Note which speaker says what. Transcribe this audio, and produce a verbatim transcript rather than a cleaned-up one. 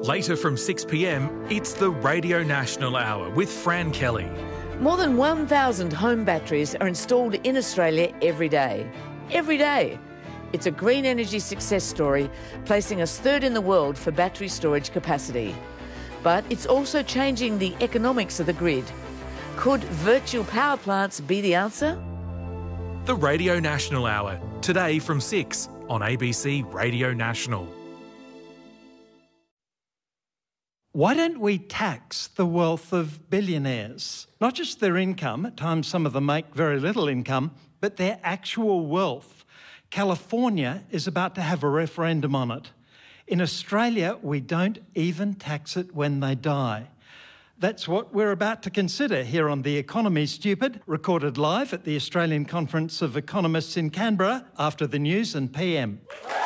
Speaker 1: Later from six p m, it's the Radio National Hour with Fran Kelly.
Speaker 2: More than one thousand home batteries are installed in Australia every day. Every day. It's a green energy success story, placing us third in the world for battery storage capacity. But it's also changing the economics of the grid. Could virtual power plants be the answer?
Speaker 1: The Radio National Hour, today from six on A B C Radio National.
Speaker 3: Why don't we tax the wealth of billionaires? Not just their income, at times some of them make very little income, but their actual wealth. California is about to have a referendum on it. In Australia, we don't even tax it when they die. That's what we're about to consider here on The Economy Stupid, recorded live at the Australian Conference of Economists in Canberra after the news and P M.